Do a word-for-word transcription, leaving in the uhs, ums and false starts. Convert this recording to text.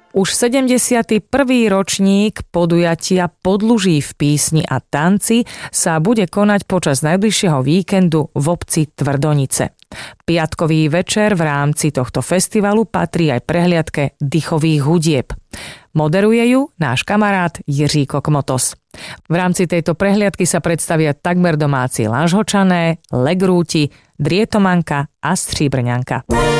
Už sedemdesiaty prvý ročník podujatia Podluží v písni a tanci sa bude konať počas najbližšieho víkendu v obci Tvrdonice. Piatkový večer v rámci tohto festivalu patrí aj prehliadke dýchových hudieb. Moderuje ju náš kamarát Jiří Kokmotos. V rámci tejto prehliadky sa predstavia takmer domáci Lanžhočané, Legrúti, Drietomanka a Stříbrňanka.